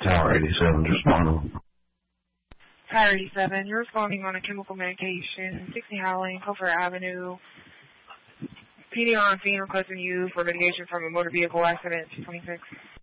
Tower 87, responding. Tower 87, you're responding on a chemical medication, 60 Howling, Culver Avenue. PD on scene requesting you for mitigation from a motor vehicle accident, 226.